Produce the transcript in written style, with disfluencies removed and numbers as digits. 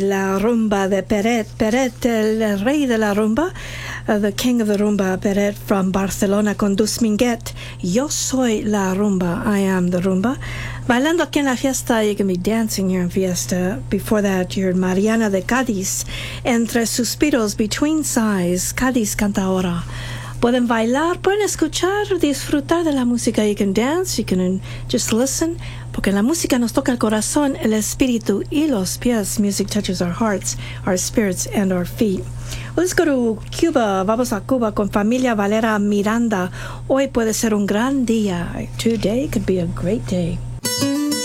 La rumba de Peret. Peret, el rey de la rumba, the king of the rumba, Peret from Barcelona con Dusminguet. Yo soy la rumba. I am the rumba. Bailando aquí en la fiesta, you can be dancing here in fiesta. Before that, you heard Mariana de Cádiz. Entre suspiros, between sighs, Cádiz canta ahora. Pueden bailar, pueden escuchar, disfrutar de la música. You can dance, you can just listen, porque la música nos toca el corazón, el espíritu y los pies. Music touches our hearts, our spirits, and our feet. Let's go to Cuba. Vamos a Cuba con Familia Valera Miranda. Hoy puede ser un gran día. Today could be a great day.